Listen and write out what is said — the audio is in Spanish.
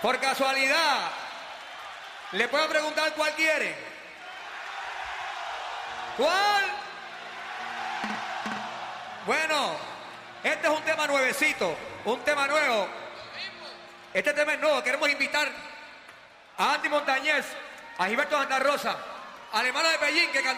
Por casualidad, ¿le puedo preguntar cuál quiere? ¿Cuál? Bueno, este es un tema nuevecito, un tema nuevo. Este tema es nuevo. Queremos invitar a Andy Montañez, a Gilberto Santa Rosa, al hermano de Pellín que cantó.